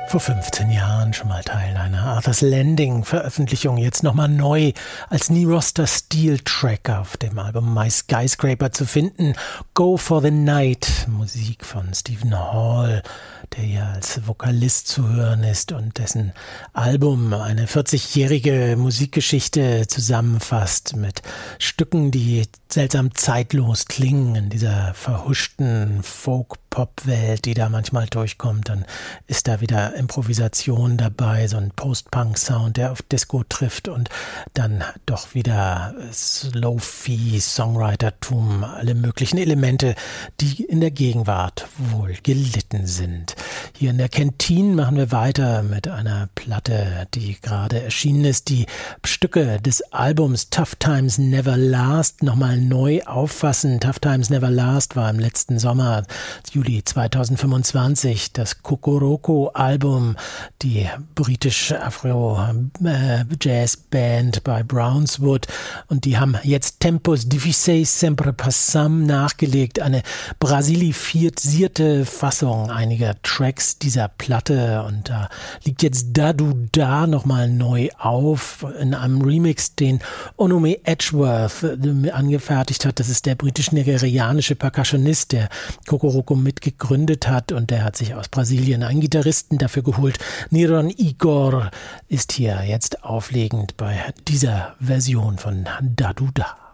Vor 15 Jahren schon mal Teil einer Arthur's Landing-Veröffentlichung, jetzt nochmal neu als Niroster Steel-Track auf dem Album My Skyscraper zu finden. Go for the Night, Musik von Stephen Hall, der hier als Vokalist zu hören ist und dessen Album eine 40-jährige Musikgeschichte zusammenfasst mit Stücken, die seltsam zeitlos klingen in dieser verhuschten Folk-Pop-Welt, die da manchmal durchkommt. Dann ist da wieder Improvisation dabei, so ein Post-Punk-Sound, der auf Disco trifft und dann doch wieder Slow-Fi, Songwritertum, alle möglichen Elemente, die in der Gegenwart wohl gelitten sind. Hier in der Kantine machen wir weiter mit einer Platte, die gerade erschienen ist, die Stücke des Albums Tough Times Never Last nochmal neu auffassen. Tough Times Never Last war im letzten Sommer, Juli 2025, das Kokoroko-Album, die britisch-Afro-Jazz-Band bei Brownswood, und die haben jetzt Tempos Difficiles Sempre Passam nachgelegt, eine brasilifisierte Fassung einiger Tracks dieser Platte, und da liegt jetzt Da Du Da nochmal neu auf in einem Remix, den Onome Edgeworth angefertigt hat. Das ist der britisch-nigerianische Percussionist, der Kokoroko mitgegründet hat, und der hat sich aus Brasilien einen Gitarristen dafür geholt. Niron Igor ist hier jetzt auflegend bei dieser Version von Da Du Da.